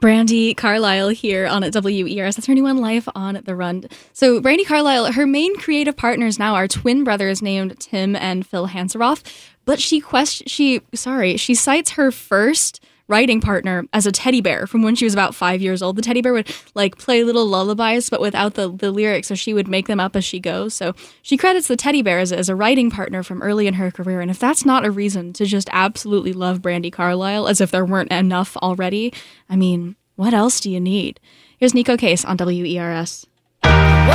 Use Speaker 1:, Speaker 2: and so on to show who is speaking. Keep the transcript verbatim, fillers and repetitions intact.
Speaker 1: Brandi Carlile here on W E R S. That's her new one, Life on the Run. So Brandi Carlile, her main creative partners now are twin brothers named Tim and Phil Hanseroth. But she quest- she sorry, she cites her first writing partner as a teddy bear from when she was about five years old. The teddy bear would like play little lullabies, but without the, the lyrics, so she would make them up as she goes. So she credits the teddy bear as, as a writing partner from early in her career. And if that's not a reason to just absolutely love Brandi Carlile, as if there weren't enough already, I mean, what else do you need? Here's Neko Case on W E R S.